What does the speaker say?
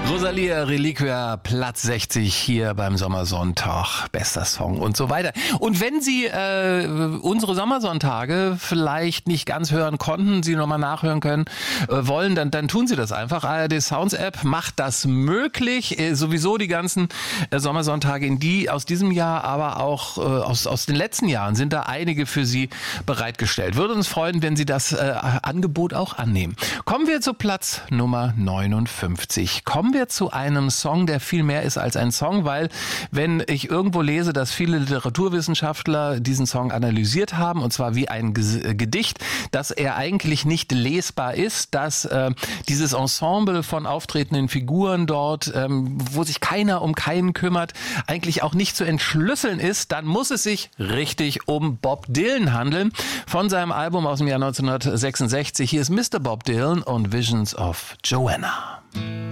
Rosalia Reliquia, Platz 60 hier beim Sommersonntag, bester Song und so weiter. Und wenn Sie unsere Sommersonntage vielleicht nicht ganz hören konnten, Sie nochmal nachhören können wollen, dann tun Sie das einfach. ARD Sounds App macht das möglich. Sowieso die ganzen Sommersonntage in die aus diesem Jahr, aber auch aus den letzten Jahren sind da einige für Sie bereitgestellt. Würde uns freuen, wenn Sie das Angebot auch annehmen. Kommen wir zu Platz Nummer 59. Kommen wir zu einem Song, der viel mehr ist als ein Song, weil wenn ich irgendwo lese, dass viele Literaturwissenschaftler diesen Song analysiert haben, und zwar wie ein Gedicht, dass er eigentlich nicht lesbar ist, dass dieses Ensemble von auftretenden Figuren dort, wo sich keiner um keinen kümmert, eigentlich auch nicht zu entschlüsseln ist, dann muss es sich richtig um Bob Dylan handeln. Von seinem Album aus dem Jahr 1966. Hier ist Mr. Bob Dylan und Visions of Joanna.